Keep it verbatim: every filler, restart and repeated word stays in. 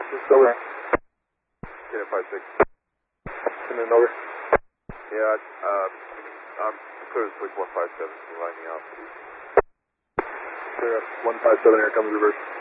Just over. Get it, five six. And then over. Yeah, uh, I'm clear as police one five seven. Can you line me out, please? Clear up. one five seven, here comes reverse.